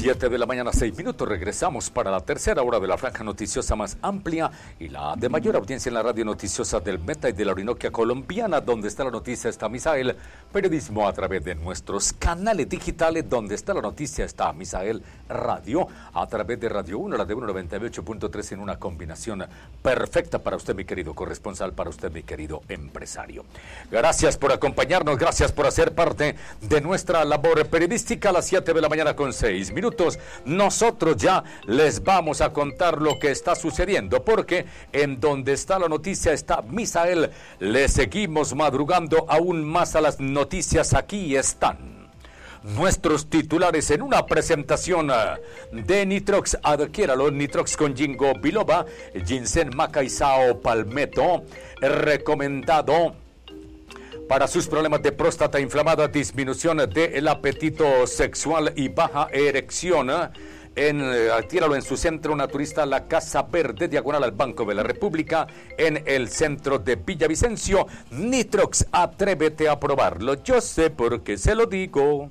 7 de la mañana, 6 minutos. Regresamos para la tercera hora de la franja noticiosa más amplia y la de mayor audiencia en la radio noticiosa del Meta y de la Orinoquia colombiana. Donde está la noticia está Misael. Periodismo a través de nuestros canales digitales. Donde está la noticia está Misael Radio. A través de Radio 1, la de 198.3 en una combinación perfecta para usted, mi querido corresponsal, para usted, mi querido empresario. Gracias por acompañarnos, gracias por hacer parte de nuestra labor periodística. A las 7 de la mañana con 6 minutos, nosotros ya les vamos a contar lo que está sucediendo, porque en donde está la noticia está Misael. Le seguimos madrugando aún más a las noticias. Aquí están nuestros titulares en una presentación de Nitrox. Adquiéralo, Nitrox con Ginkgo biloba, ginseng, maca y sao palmetto, recomendado para sus problemas de próstata inflamada, disminución del apetito sexual y baja erección. Adquiéralo en su centro naturista La Casa Verde, diagonal al Banco de la República, en el centro de Villavicencio. Nitrox, atrévete a probarlo. Yo sé por qué se lo digo.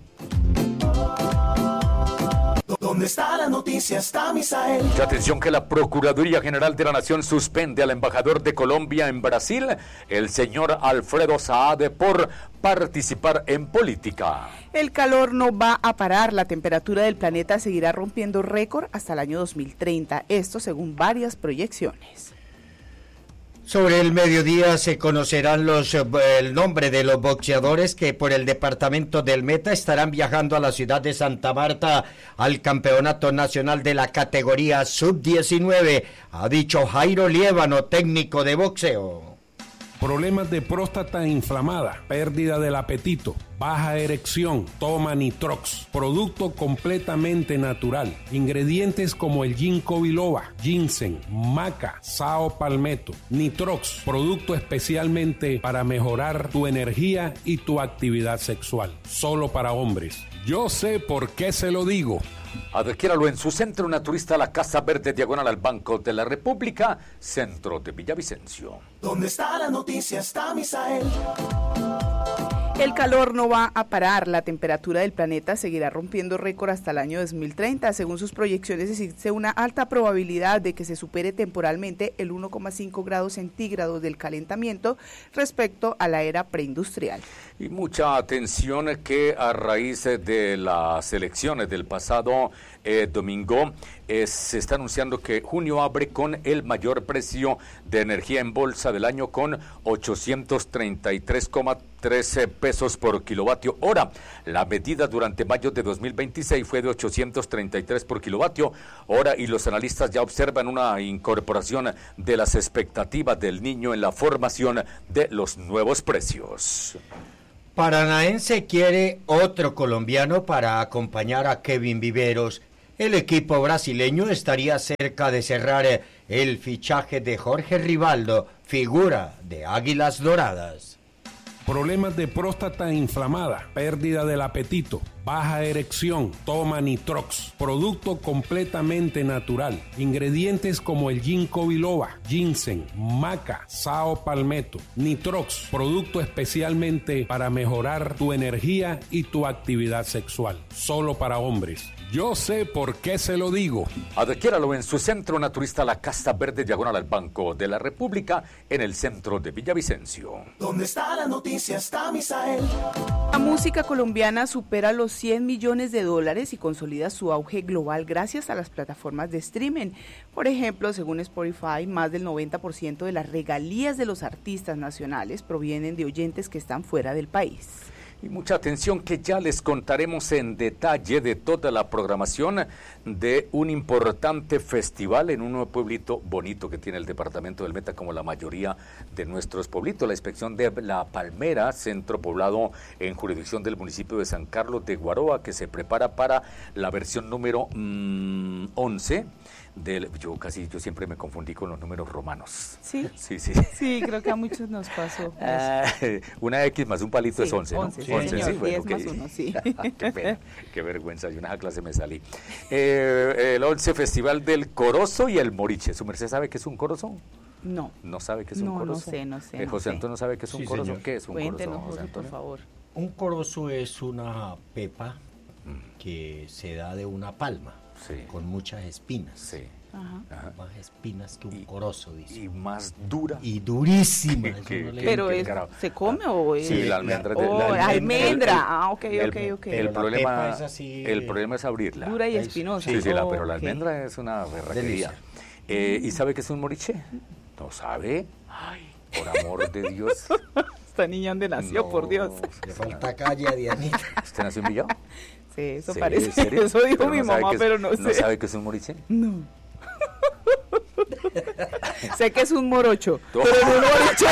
¿Dónde está la noticia? Está Misael. Mucha atención que la Procuraduría General de la Nación suspende al embajador de Colombia en Brasil, el señor Alfredo Saade, por participar en política. El calor no va a parar, la temperatura del planeta seguirá rompiendo récord hasta el año 2030, esto según varias proyecciones. Sobre el mediodía se conocerán el nombre de los boxeadores que por el departamento del Meta estarán viajando a la ciudad de Santa Marta al campeonato nacional de la categoría sub-19, ha dicho Jairo Liévano, técnico de boxeo. Problemas de próstata inflamada, pérdida del apetito, baja erección, toma Nitrox, producto completamente natural, ingredientes como el ginkgo biloba, ginseng, maca, sao palmetto, Nitrox, producto especialmente para mejorar tu energía y tu actividad sexual, solo para hombres. Yo sé por qué se lo digo. Adquiéralo en su centro naturista La Casa Verde, diagonal al Banco de la República, centro de Villavicencio. ¿Dónde está la noticia? Está Misael. El calor no va a parar, la temperatura del planeta seguirá rompiendo récord hasta el año 2030. Según sus proyecciones, existe una alta probabilidad de que se supere temporalmente el 1,5 grados centígrados del calentamiento respecto a la era preindustrial. Y mucha atención que a raíz de las elecciones del pasado domingo, se está anunciando que junio abre con el mayor precio de energía en bolsa del año, con 833,13 pesos por kilovatio hora. La medida durante mayo de 2026 fue de 833 por kilovatio hora, y los analistas ya observan una incorporación de las expectativas del niño en la formación de los nuevos precios. Paranaense quiere otro colombiano para acompañar a Kevin Viveros. El equipo brasileño estaría cerca de cerrar el fichaje de Jorge Rivaldo, figura de Águilas Doradas. Problemas de próstata inflamada, pérdida del apetito, baja erección, toma Nitrox, producto completamente natural, ingredientes como el ginkgo biloba, ginseng, maca, sao palmetto, Nitrox, producto especialmente para mejorar tu energía y tu actividad sexual, solo para hombres. Yo sé por qué se lo digo. Adquiéralo en su centro naturista La Casa Verde, diagonal al Banco de la República, en el centro de Villavicencio. ¿Dónde está la noticia? Está Misael. La música colombiana supera los 100 millones de dólares y consolida su auge global gracias a las plataformas de streaming. Por ejemplo, según Spotify, más del 90% de las regalías de los artistas nacionales provienen de oyentes que están fuera del país. Y mucha atención que ya les contaremos en detalle de toda la programación de un importante festival en un pueblito bonito que tiene el departamento del Meta, como la mayoría de nuestros pueblitos. La inspección de La Palmera, centro poblado en jurisdicción del municipio de San Carlos de Guaroa, que se prepara para la versión número 11. Yo siempre me confundí con los números romanos. ¿Sí? Sí. Sí, creo que a muchos nos pasó. Una X más un palito es 11, ¿no? 11, sí, 11, señor, sí, bueno, 10 más 1, sí. Qué pena, qué vergüenza, yo en esa clase me salí. El 11 Festival del Corozo y el Moriche. ¿Su merced sabe qué es un corozo? No. ¿No sabe qué es un corozo? No sé. José Antonio no sabe qué es un corozo. Señor. ¿Qué es un Cuéntenos, corozo, José José, por Antonio? favor. Un corozo es una pepa que se da de una palma, Sí. con muchas espinas. Sí. Ajá. Más espinas que un corozo, dice. Y más dura. Y durísima. eso Que- no le- Pero qué es, carajo. ¿se come o es? Sí, la almendra. Almendra. Ah, ok. El Pero la problema, pepa es así, el problema es abrirla. Dura y Eso. espinosa. Sí, sí, Oh, pero la ok. almendra es una berraquería. ¿Y sabe qué es un moriche? ¿No sabe? Ay, por amor de Dios. Esta niña donde nació, No. por Dios. Le falta calle a Dianita. ¿Usted nació en Villao? Sí, eso Sí, parece. ¿en serio? Eso dijo Pero mi no sabe mamá, qué es- pero no sé. ¿No sabe qué es un moriche? No. Sé que es un morocho, No. pero no un morocho.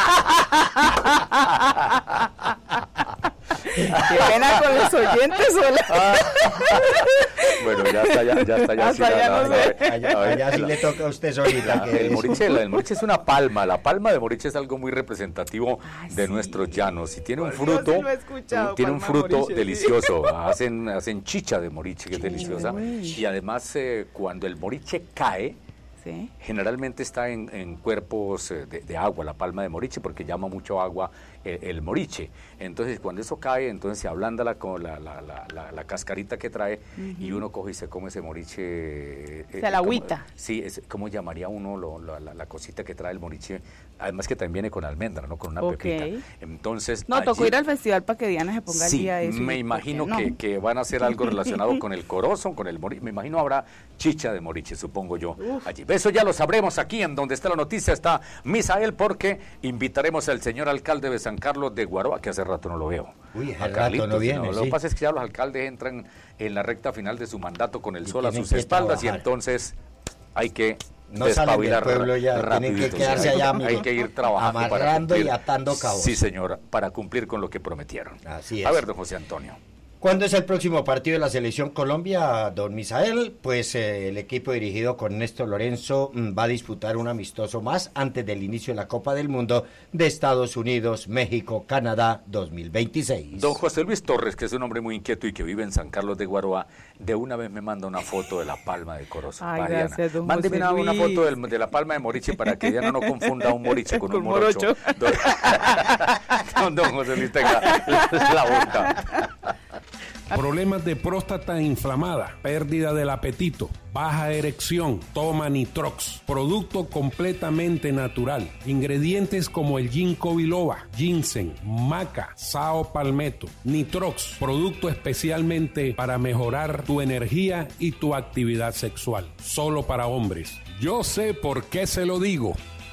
Qué pena con los oyentes, hola. Bueno, ya está, ya. Hasta ya no sé. Allá sí le toca a usted solita. que El es- moriche es una palma. La palma de moriche es algo muy representativo de sí. nuestros llanos. Y tiene un Por Dios, fruto, sí lo he escuchado, tiene un palma de fruto moriche, sí. delicioso. Hacen chicha de moriche, que es deliciosa. Y además, cuando el moriche cae, Sí. generalmente está en cuerpos de agua, la palma de moriche, porque llama mucho agua el moriche. Entonces, cuando eso cae, entonces se ablanda la cascarita que trae y uno coge y se come ese moriche. O sea, la agüita. Sí, ¿cómo llamaría uno la cosita que trae el moriche? Además que también viene con almendra, ¿no? Con una Ok. pepita. Entonces, No, tocó allí- ir al festival para que Diana se ponga al Sí, día de eso. me ¿Por imagino qué no? que van a hacer algo relacionado con el corozo, con el moriche. Me imagino habrá chicha de moriche, supongo yo, allí. Eso ya lo sabremos aquí en donde está la noticia, está Misael, porque invitaremos al señor alcalde de San Carlos de Guaroa, que hace rato no lo veo. Uy, hace A rato Carlitos, no viene, Lo que sí. pasa es que ya los alcaldes entran en la recta final de su mandato con el Y sol a tienen sus que espaldas y trabajar. entonces hay que No salen del despabilar pueblo ya, tienen que rapidito, quedarse sí. allá, Hay amigo, que ir trabajando para amarrando y cumplir. atando cabos. Sí, señor, para cumplir con lo que prometieron. Así es. A ver, don José Antonio. ¿Cuándo es el próximo partido de la Selección Colombia, don Misael? Pues el equipo dirigido con Néstor Lorenzo va a disputar un amistoso más antes del inicio de la Copa del Mundo de Estados Unidos, México, Canadá 2026. Don José Luis Torres, que es un hombre muy inquieto y que vive en San Carlos de Guaroa, de una vez me manda una foto de la palma de corozo. Ay, Mariana. gracias, don Mándeme José una Luis. foto de la palma de moriche para que ya no confunda un moriche con un Con morocho. morocho. Don José Luis tenga la boca. Problemas de próstata inflamada, pérdida del apetito, baja erección, toma Nitrox, producto completamente natural. Ingredientes como el ginkgo biloba, ginseng, maca, sao palmetto. Nitrox, producto especialmente para mejorar tu energía y tu actividad sexual. Solo para hombres. Yo sé por qué se lo digo.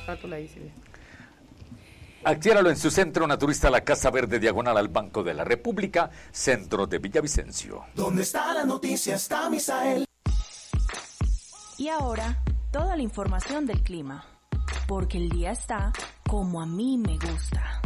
Adquiéralo en su centro naturista La Casa Verde, diagonal al Banco de la República, centro de Villavicencio. Donde está la noticia está Misael. Y ahora, toda la información del clima. Porque el día está como a mí me gusta.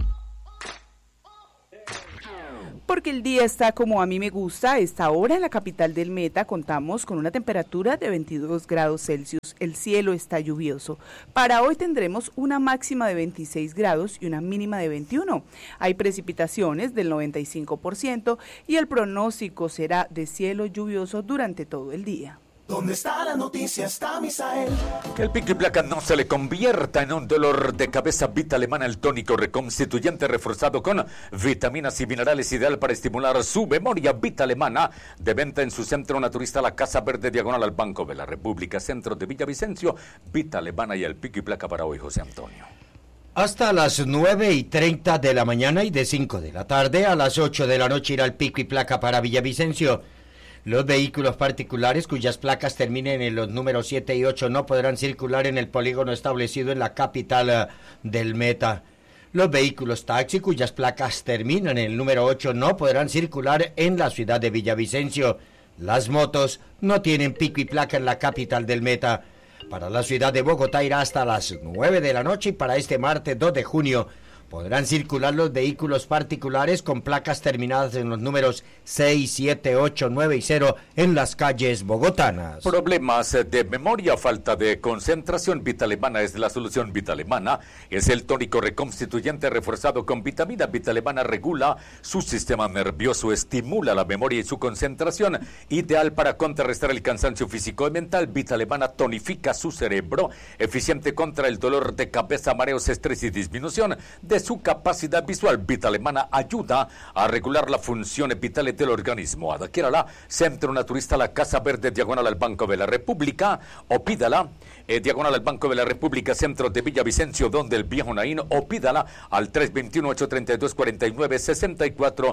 Porque el día está como a mí me gusta. A esta hora en la capital del Meta contamos con una temperatura de 22 grados Celsius. El cielo está lluvioso. Para hoy tendremos una máxima de 26 grados y una mínima de 21. Hay precipitaciones del 95% y el pronóstico será de cielo lluvioso durante todo el día. Donde está la noticia está Misael. Que el pico y placa no se le convierta en un dolor de cabeza. Vita Alemana, el tónico reconstituyente reforzado con vitaminas y minerales, ideal para estimular su memoria. Vita Alemana, de venta en su centro naturista La Casa Verde, diagonal al Banco de la República, centro de Villavicencio. Vita Alemana y el pico y placa para hoy, José Antonio. Hasta las 9:30 de la mañana y de 5 de la tarde a las 8 de la noche irá el pico y placa para Villavicencio. Los vehículos particulares cuyas placas terminen en los números 7 y 8 no podrán circular en el polígono establecido en la capital del Meta. Los vehículos taxi cuyas placas terminan en el número 8 no podrán circular en la ciudad de Villavicencio. Las motos no tienen pico y placa en la capital del Meta. Para la ciudad de Bogotá irá hasta las 9 de la noche y para este martes 2 de junio podrán circular los vehículos particulares con placas terminadas en los números 6, 7, 8, 9 y 0 en las calles bogotanas. Problemas de memoria, falta de concentración. Vita Alemana es la solución. Vita Alemana es el tónico reconstituyente reforzado con vitamina. Vita Alemana regula su sistema nervioso, estimula la memoria y su concentración, ideal para contrarrestar el cansancio físico y mental. Vita Alemana tonifica su cerebro, eficiente contra el dolor de cabeza, mareos, estrés y disminución de de su capacidad visual. Vitalemana ayuda a regular las funciones vitales del organismo. Adquiérala, Centro Naturista La Casa Verde, diagonal al Banco de la República, o pídala, diagonal al Banco de la República, centro de Villavicencio, donde el viejo Naín, o pídala al 321-832-4964,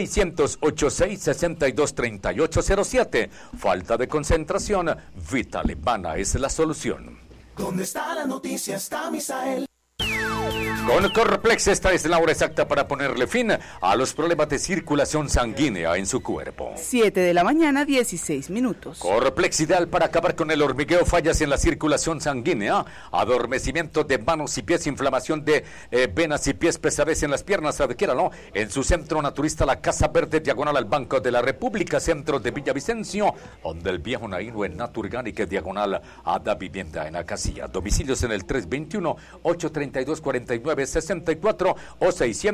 600-86-62-3807. Falta de concentración, Vitalemana es la solución. ¿Dónde está la noticia? Está Misael. Con Corplex, esta es la hora exacta para ponerle fin a los problemas de circulación sanguínea en su cuerpo. 7 de la mañana, 16 minutos. Corplex, ideal para acabar con el hormigueo, fallas en la circulación sanguínea, adormecimiento de manos y pies, inflamación de venas y pies, pesadez en las piernas. Adquiéralo en su centro naturista La Casa Verde, diagonal al Banco de la República, centro de Villavicencio, donde el viejo Naíno en Naturgánica, diagonal a Da Vivienda en Acasilla. Domicilios en el 321-832-4964 o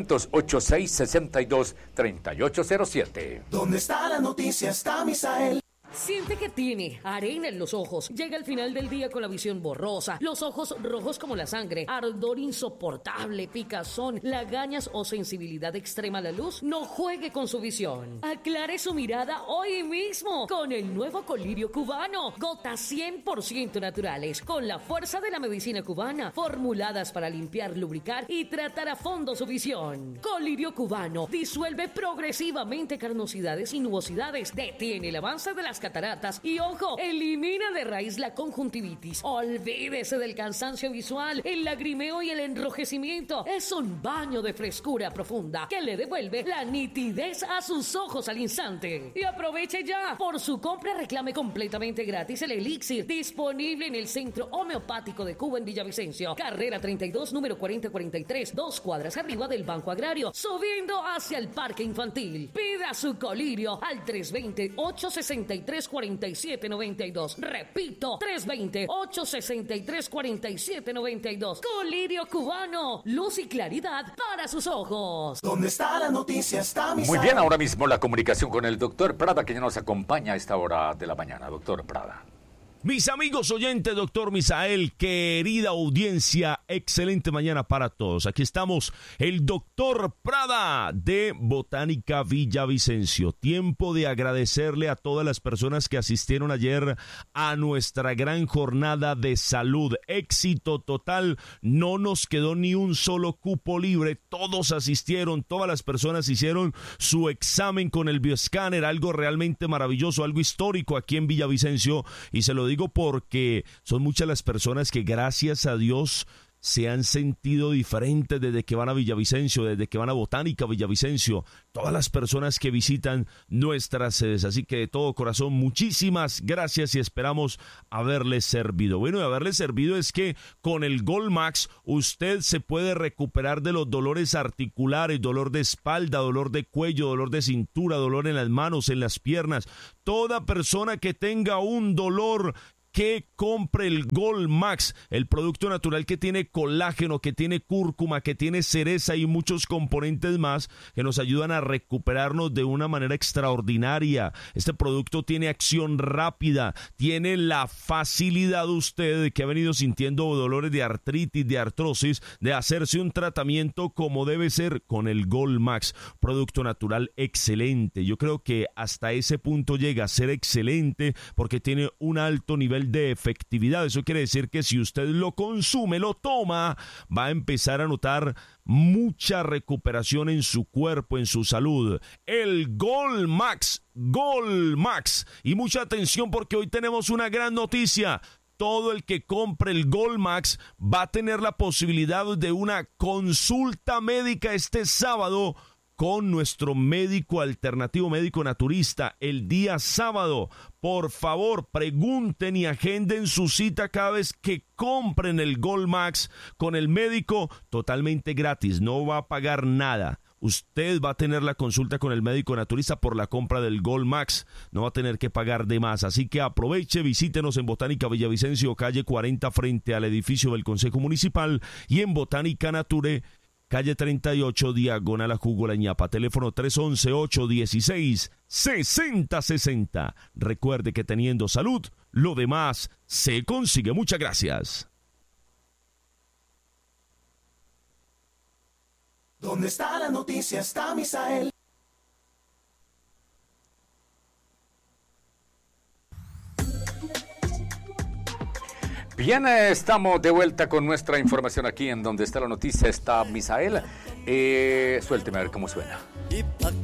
600-86-62-3807. ¿Dónde está la noticia? Está Misael. Siente que tiene arena en los ojos. Llega al final del día con la visión borrosa, los ojos rojos como la sangre, ardor insoportable, picazón, lagañas o sensibilidad extrema a la luz. No juegue con su visión. Aclare su mirada hoy mismo con el nuevo colirio cubano. Gotas 100% naturales con la fuerza de la medicina cubana, formuladas para limpiar, lubricar y tratar a fondo su visión. Colirio cubano disuelve progresivamente carnosidades y nubosidades, detiene el avance de las cataratas y, ojo, elimina de raíz la conjuntivitis. Olvídese del cansancio visual, el lagrimeo y el enrojecimiento. Es un baño de frescura profunda que le devuelve la nitidez a sus ojos al instante. Y aproveche ya. Por su compra reclame completamente gratis el elixir, disponible en el Centro Homeopático de Cuba en Villavicencio, carrera 32, número 4043, 2 cuadras arriba del Banco Agrario, subiendo hacia el Parque Infantil. Pida su colirio al 320-863-4792. Repito, 320-863-4792. Colirio cubano, luz y claridad para sus ojos. ¿Dónde está la noticia? Está Misael. Muy bien, ahora mismo la comunicación con el doctor Prada, que ya nos acompaña a esta hora de la mañana. Doctor Prada. Mis amigos oyentes, doctor Misael, querida audiencia, excelente mañana para todos. Aquí estamos, el doctor Prada de Botánica Villavicencio. Tiempo de agradecerle a todas las personas que asistieron ayer a nuestra gran jornada de salud. Éxito total, no nos quedó ni un solo cupo libre. Todos asistieron, todas las personas hicieron su examen con el bioescáner, algo realmente maravilloso, algo histórico aquí en Villavicencio, y se lo digo porque son muchas las personas que, gracias a Dios, se han sentido diferentes desde que van a Villavicencio, desde que van a Botánica Villavicencio, todas las personas que visitan nuestras sedes. Así que de todo corazón, muchísimas gracias y esperamos haberles servido. Bueno, y haberles servido es que con el Gold Max usted se puede recuperar de los dolores articulares, dolor de espalda, dolor de cuello, dolor de cintura, dolor en las manos, en las piernas. Toda persona que tenga un dolor, que compre el Gold Max, el producto natural que tiene colágeno, que tiene cúrcuma, que tiene cereza y muchos componentes más que nos ayudan a recuperarnos de una manera extraordinaria. Este producto tiene acción rápida, tiene la facilidad usted que ha venido sintiendo dolores de artritis, de artrosis, de hacerse un tratamiento como debe ser con el Gold Max, producto natural excelente. Yo creo que hasta ese punto llega a ser excelente porque tiene un alto nivel de efectividad. Eso quiere decir que si usted lo consume, lo toma, va a empezar a notar mucha recuperación en su cuerpo, en su salud. El Gold Max, Gold Max. Y mucha atención porque hoy tenemos una gran noticia. Todo el que compre el Gold Max va a tener la posibilidad de una consulta médica este sábado con nuestro médico alternativo, médico naturista, el día sábado. Por favor, pregunten y agenden su cita cada vez que compren el Gold Max con el médico, totalmente gratis, no va a pagar nada. Usted va a tener la consulta con el médico naturista por la compra del Gold Max, no va a tener que pagar de más. Así que aproveche, visítenos en Botánica Villavicencio, calle 40, frente al edificio del Consejo Municipal, y en Botánica Nature, calle 38, diagonal a Jugo La Ñapa. Teléfono 311-816-6060. Recuerde que teniendo salud, lo demás se consigue. Muchas gracias. Donde está la noticia está Misael. Bien, estamos de vuelta con nuestra información aquí en Donde está la noticia está Misael. Suélteme a ver cómo suena.